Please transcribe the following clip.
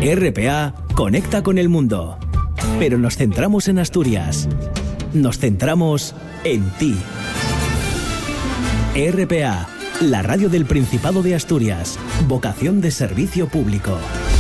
RPA conecta con el mundo. Pero nos centramos en Asturias. Nos centramos en ti. RPA, la radio del Principado de Asturias. Vocación de servicio público.